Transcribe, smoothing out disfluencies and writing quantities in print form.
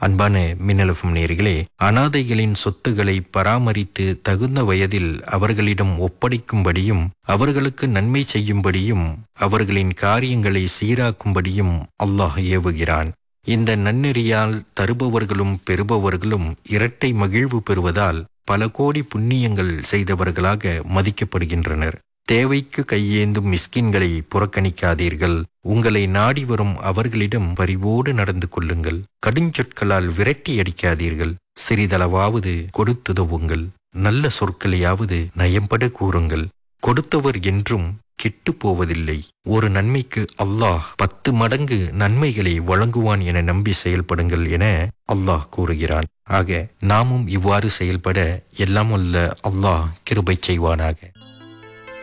அன்பான மின்னலஃபம் நேயர்களே, அனாதைகளின் சொத்துக்களை பராமரித்து தகுந்த வயதில் அவர்களிடம் ஒப்படைக்கும்படியும், அவர்களுக்கு நன்மை செய்யும்படியும், அவர்களின் காரியங்களை சீராக்கும்படியும் அல்லாஹ் ஏவுகிறான். இந்த நன்னெறியால் தருபவர்களும் பெறுபவர்களும் இரட்டை மகிழ்வு பெறுவதால் பல கோடி புண்ணியங்கள் செய்தவர்களாக மதிக்கப்படுகின்றனர். தேவைக்கு கையேந்தும் மிஸ்கின்களை புறக்கணிக்காதீர்கள். உங்களை நாடி வரும் அவர்களிடம் பரிவோடு நடந்து கொள்ளுங்கள். கடுஞ்சொற்களால் விரட்டி அடிக்காதீர்கள். சிறிதளவாவது கொடுத்துதவுங்கள். நல்ல சொற்களையாவது நயம்பட கூறுங்கள். கொடுத்தவர் என்றும் கெட்டு போவதில்லை. ஒரு நன்மைக்கு அல்லாஹ் 10 மடங்கு நன்மைகளை வழங்குவான் என நம்பி செயல்படுங்கள் என அல்லாஹ் கூறுகிறான். ஆக நாமும் இவ்வாறு செயல்பட எல்லாம் வல்ல அல்லாஹ் கிருபை செய்வானாக.